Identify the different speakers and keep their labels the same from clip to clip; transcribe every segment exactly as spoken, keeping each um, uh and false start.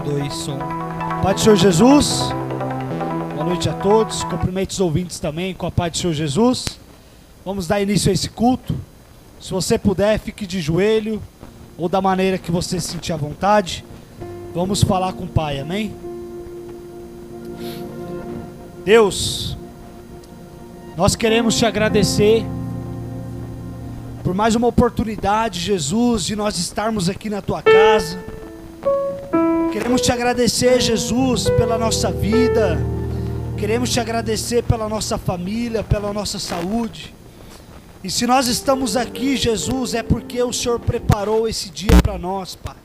Speaker 1: dois, som.
Speaker 2: Pai do Senhor Jesus, boa noite a todos, cumprimento os ouvintes também com a paz do Senhor Jesus. Vamos dar início a esse culto. Se você puder, fique de joelho, ou da maneira que você se sentir à vontade. Vamos falar com o Pai, amém? Deus, nós queremos te agradecer por mais uma oportunidade, Jesus, de nós estarmos aqui na tua casa. Queremos te agradecer, Jesus, pela nossa vida. Queremos te agradecer pela nossa família, pela nossa saúde. E se nós estamos aqui, Jesus, é porque o Senhor preparou esse dia para nós, Pai.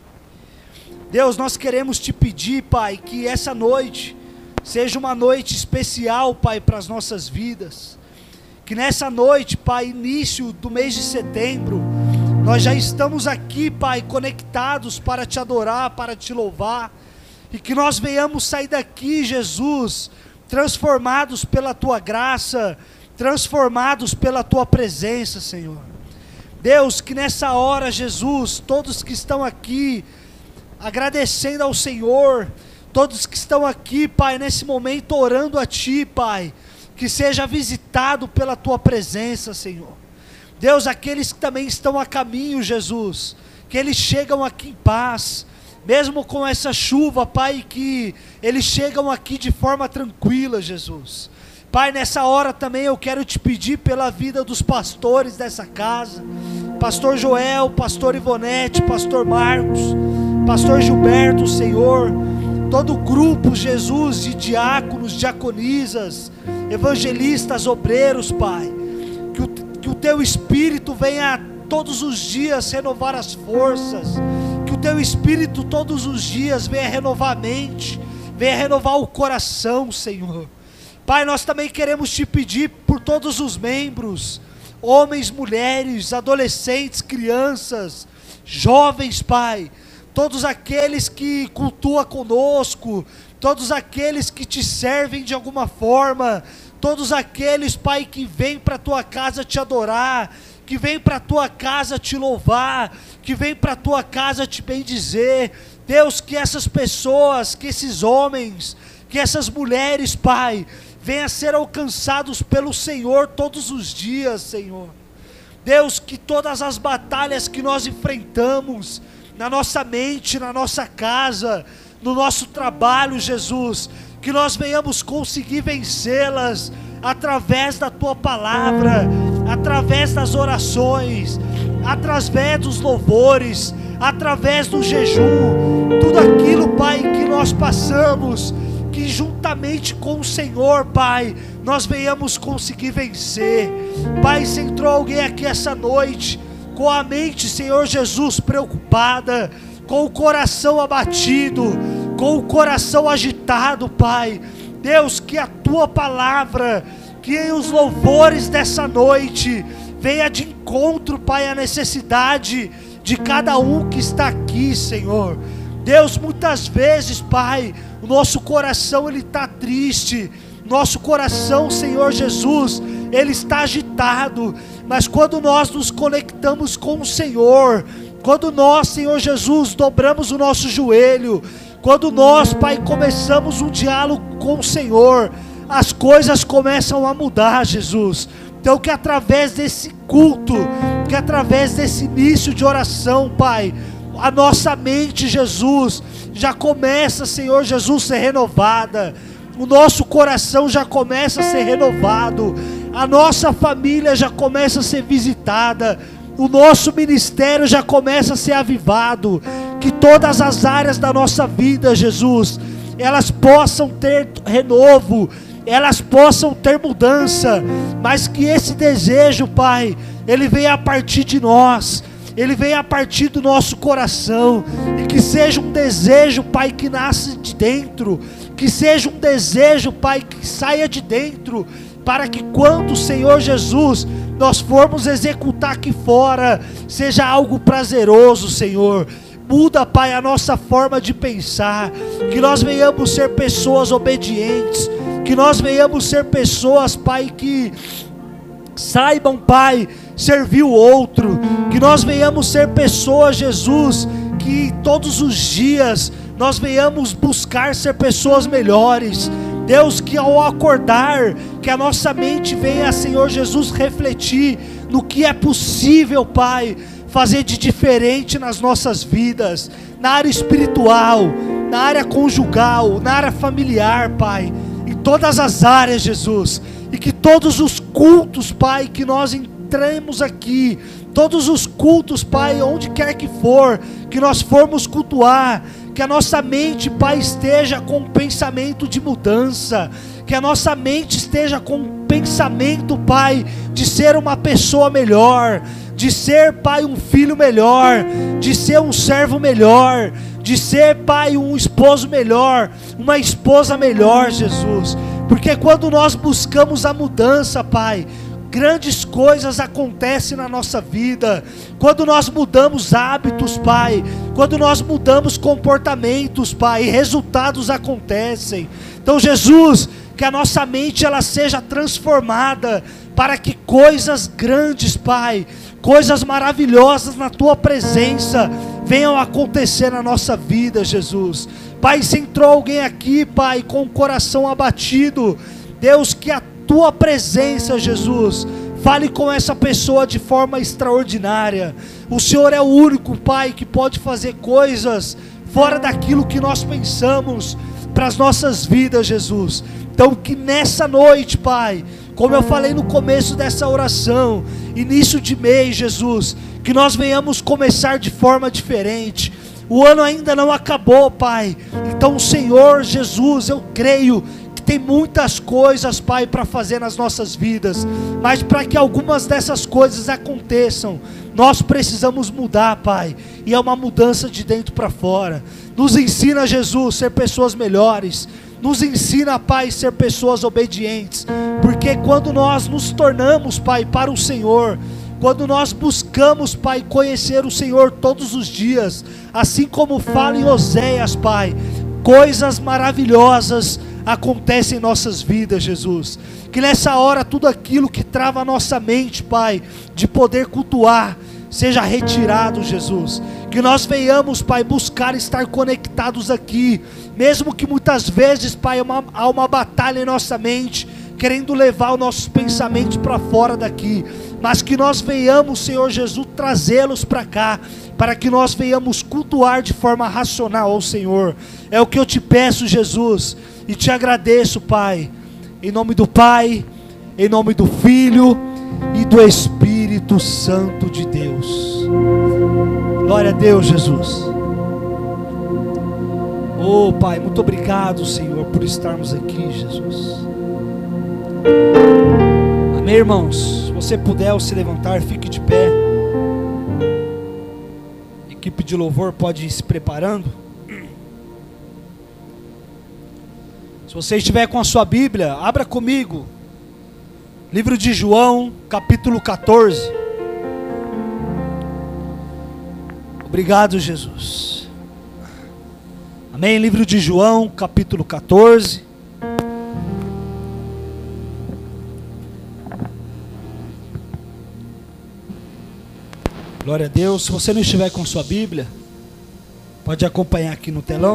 Speaker 2: Deus, nós queremos te pedir, Pai, que essa noite seja uma noite especial, Pai, para as nossas vidas. Que nessa noite, Pai, início do mês de setembro, nós já estamos aqui, Pai, conectados para te adorar, para te louvar. E que nós venhamos sair daqui, Jesus, transformados pela tua graça, transformados pela tua presença, Senhor. Deus, que nessa hora, Jesus, todos que estão aqui, agradecendo ao Senhor, todos que estão aqui, Pai, nesse momento orando a Ti, Pai, que seja visitado pela Tua presença, Senhor. Deus, aqueles que também estão a caminho, Jesus, que eles chegam aqui em paz, mesmo com essa chuva, Pai, que eles chegam aqui de forma tranquila, Jesus. Pai, nessa hora também eu quero te pedir pela vida dos pastores dessa casa, Pastor Joel, Pastor Ivonete, Pastor Marcos, Pastor Gilberto, Senhor, todo o grupo, Jesus, de diáconos, diaconisas, evangelistas, obreiros, Pai, que o, que o Teu Espírito venha todos os dias renovar as forças, que o Teu Espírito todos os dias venha renovar a mente, venha renovar o coração, Senhor. Pai, nós também queremos te pedir por todos os membros, homens, mulheres, adolescentes, crianças, jovens, Pai, todos aqueles que cultuam conosco, todos aqueles que te servem de alguma forma, todos aqueles, Pai, que vêm para a tua casa te adorar, que vêm para a tua casa te louvar, que vêm para a tua casa te bendizer. Deus, que essas pessoas, que esses homens, que essas mulheres, Pai, venham a ser alcançados pelo Senhor todos os dias, Senhor. Deus, que todas as batalhas que nós enfrentamos, na nossa mente, na nossa casa, no nosso trabalho, Jesus, que nós venhamos conseguir vencê-las através da Tua palavra, através das orações, através dos louvores, através do jejum, tudo aquilo, Pai, que nós passamos, que juntamente com o Senhor, Pai, nós venhamos conseguir vencer. Pai, se entrou alguém aqui essa noite, com a mente, Senhor Jesus, preocupada, com o coração abatido, com o coração agitado, Pai, Deus, que a Tua palavra, que os louvores dessa noite, venha de encontro, Pai, à necessidade de cada um que está aqui, Senhor. Deus, muitas vezes, Pai, o nosso coração ele está triste, nosso coração, Senhor Jesus, ele está agitado, mas quando nós nos conectamos com o Senhor, quando nós, Senhor Jesus, dobramos o nosso joelho, quando nós, Pai, começamos um diálogo com o Senhor, as coisas começam a mudar, Jesus. Então que através desse culto, que através desse início de oração, Pai, a nossa mente, Jesus, já começa, Senhor Jesus, a ser renovada, o nosso coração já começa a ser renovado, a nossa família já começa a ser visitada, o nosso ministério já começa a ser avivado, que todas as áreas da nossa vida, Jesus, elas possam ter renovo, elas possam ter mudança, mas que esse desejo, Pai, ele venha a partir de nós, ele venha a partir do nosso coração, e que seja um desejo, Pai, que nasce de dentro, que seja um desejo, Pai, que saia de dentro, para que quando, Senhor Jesus, nós formos executar aqui fora, seja algo prazeroso, Senhor. Muda, Pai, a nossa forma de pensar, que nós venhamos ser pessoas obedientes, que nós venhamos ser pessoas, Pai, que saibam, Pai, servir o outro, que nós venhamos ser pessoas, Jesus, que todos os dias nós venhamos buscar ser pessoas melhores. Deus, que ao acordar, que a nossa mente venha, Senhor Jesus, refletir no que é possível, Pai, fazer de diferente nas nossas vidas, na área espiritual, na área conjugal, na área familiar, Pai, em todas as áreas, Jesus, e que todos os cultos, Pai, que nós entremos aqui, todos os cultos, Pai, onde quer que for, que nós formos cultuar, que a nossa mente, Pai, esteja com um pensamento de mudança, que a nossa mente esteja com um pensamento, Pai, de ser uma pessoa melhor, de ser, Pai, um filho melhor, de ser um servo melhor, de ser, Pai, um esposo melhor, uma esposa melhor, Jesus, porque quando nós buscamos a mudança, Pai, grandes coisas acontecem na nossa vida. Quando nós mudamos hábitos, Pai, quando nós mudamos comportamentos, Pai, resultados acontecem. Então, Jesus, que a nossa mente ela seja transformada para que coisas grandes, Pai, coisas maravilhosas na Tua presença venham acontecer na nossa vida, Jesus. Pai, se entrou alguém aqui, Pai, com o coração abatido, Deus, que a Tua presença, Jesus, fale com essa pessoa de forma extraordinária. O Senhor é o único, Pai, que pode fazer coisas fora daquilo que nós pensamos para as nossas vidas, Jesus. Então que nessa noite, Pai, como eu falei no começo dessa oração, início de mês, Jesus, que nós venhamos começar de forma diferente. O ano ainda não acabou, Pai. Então, Senhor Jesus, eu creio tem muitas coisas, Pai, para fazer nas nossas vidas, mas para que algumas dessas coisas aconteçam, nós precisamos mudar, Pai, e é uma mudança de dentro para fora. Nos ensina, Jesus, ser pessoas melhores, nos ensina, Pai, ser pessoas obedientes, porque quando nós nos tornamos, Pai, para o Senhor, quando nós buscamos, Pai, conhecer o Senhor todos os dias, assim como fala em Oséias, Pai, coisas maravilhosas acontece em nossas vidas, Jesus. Que nessa hora tudo aquilo que trava a nossa mente, Pai, de poder cultuar, seja retirado, Jesus. Que nós venhamos, Pai, buscar estar conectados aqui, mesmo que muitas vezes, Pai, há uma, há uma batalha em nossa mente, querendo levar os nossos pensamentos para fora daqui, mas que nós venhamos, Senhor Jesus, trazê-los para cá, para que nós venhamos cultuar de forma racional ao Senhor. É o que eu te peço, Jesus, e te agradeço, Pai, em nome do Pai, em nome do Filho e do Espírito Santo de Deus. Glória a Deus, Jesus. Oh, Pai, muito obrigado, Senhor, por estarmos aqui, Jesus. Amém, irmãos? Se você puder se levantar, fique de pé. A equipe de louvor pode ir se preparando. Se você estiver com a sua Bíblia, abra comigo. Livro de João, capítulo quatorze. Obrigado, Jesus. Amém? Livro de João, capítulo quatorze. Glória a Deus. Se você não estiver com sua Bíblia, pode acompanhar aqui no telão.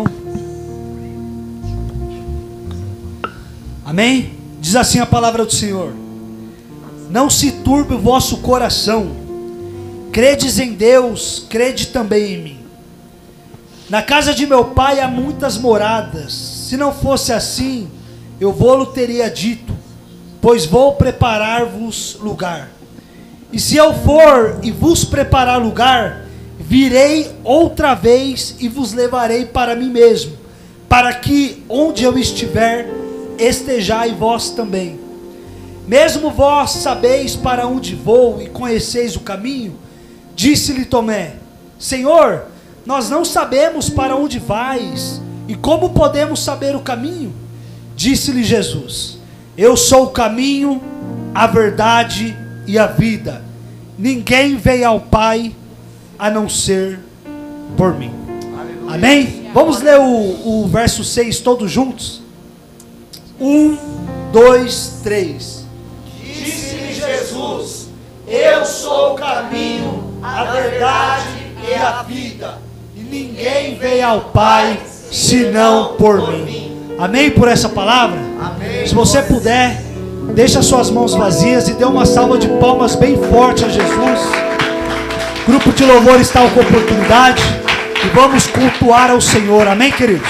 Speaker 2: Amém? Diz assim a palavra do Senhor: não se turbe o vosso coração, credes em Deus, crede também em mim. Na casa de meu pai há muitas moradas, se não fosse assim, eu vou-lo teria dito, pois vou preparar-vos lugar. E se eu for e vos preparar lugar, virei outra vez e vos levarei para mim mesmo, para que onde eu estiver, estejai vós também. Mesmo vós sabeis para onde vou e conheceis o caminho? Disse-lhe Tomé: Senhor, nós não sabemos para onde vais, e como podemos saber o caminho? Disse-lhe Jesus: eu sou o caminho, a verdade e a vida. Ninguém vem ao Pai a não ser por mim. Aleluia. Amém? Vamos ler o, o verso seis todos juntos? Um, dois, três.
Speaker 1: Disse-lhe Jesus: eu sou o caminho, a verdade e a vida.
Speaker 2: E ninguém vem ao Pai senão por mim. Amém por essa palavra?
Speaker 1: Amém.
Speaker 2: Se você puder, deixa suas mãos vazias e dê uma salva de palmas bem forte a Jesus. O grupo de louvor está com oportunidade e vamos cultuar ao Senhor. Amém, queridos?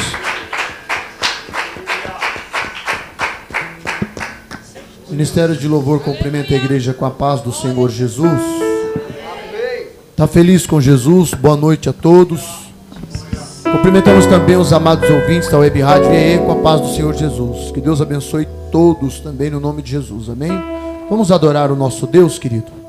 Speaker 3: O Ministério de Louvor cumprimenta a igreja com a paz do Senhor Jesus. Está feliz com Jesus? Boa noite a todos. Cumprimentamos também os amados ouvintes da Web Rádio E E com a paz do Senhor Jesus. Que Deus abençoe todos também no nome de Jesus. Amém? Vamos adorar o nosso Deus, querido.